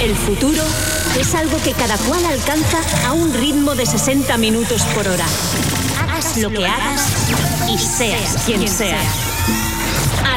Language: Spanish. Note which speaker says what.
Speaker 1: El futuro es algo que cada cual alcanza a un ritmo de 60 minutos por hora. Hagas lo que hagas y seas quien seas.